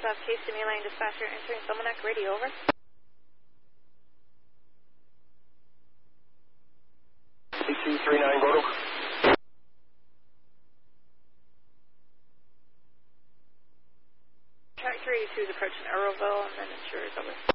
South Case to Mainline Dispatcher answering Salmonac Radio, over. 8239, go to. Track 382 is approaching Arrowville and then insurers, over.